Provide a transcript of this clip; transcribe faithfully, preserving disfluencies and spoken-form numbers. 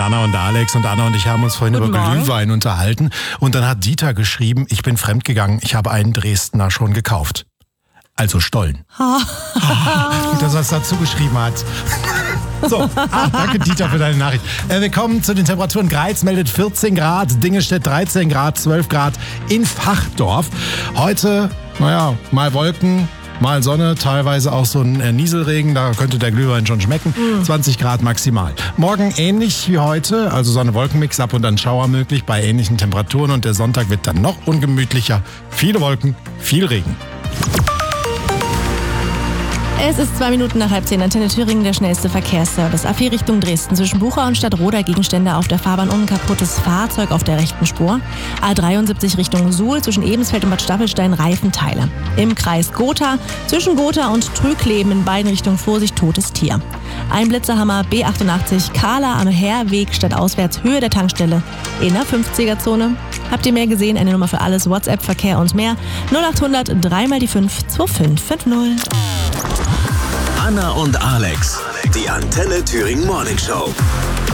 mit Anna und Alex. Und Anna und ich haben uns vorhin Guten über Morgen. Glühwein unterhalten. Und dann hat Dieter geschrieben, ich bin fremdgegangen, ich habe einen Dresdner schon gekauft. Also Stollen. Das, was dazu geschrieben hat. So, ah, danke Dieter für deine Nachricht. Äh, wir kommen zu den Temperaturen. Greiz meldet vierzehn Grad, Dingelstedt dreizehn Grad, zwölf Grad in Fachdorf. Heute, naja, mal Wolken, mal Sonne, teilweise auch so ein äh, Nieselregen, da könnte der Glühwein schon schmecken. Mm. zwanzig Grad maximal. Morgen ähnlich wie heute, also Sonne-Wolkenmix, ab und an Schauer möglich bei ähnlichen Temperaturen. Und der Sonntag wird dann noch ungemütlicher. Viele Wolken, viel Regen. Es ist zwei Minuten nach halb zehn. Antenne Thüringen, der schnellste Verkehrsservice. A vier Richtung Dresden. Zwischen Bucha und Stadtroda Gegenstände auf der Fahrbahn und ein kaputtes Fahrzeug auf der rechten Spur. A dreiundsiebzig Richtung Suhl. Zwischen Ebensfeld und Bad Staffelstein Reifenteile. Im Kreis Gotha. Zwischen Gotha und Trügleben in beiden Richtungen Vorsicht, totes Tier. Ein Blitzerhammer B achtundachtzig Kahler am Herweg stadtauswärts Höhe der Tankstelle in der fünfziger-Zone. Habt ihr mehr gesehen? Eine Nummer für alles, WhatsApp, Verkehr und mehr. null achthundert drei mal die fünf zwei fünf fünf null. Anna und Alex, die Antenne Thüringen Morning Show.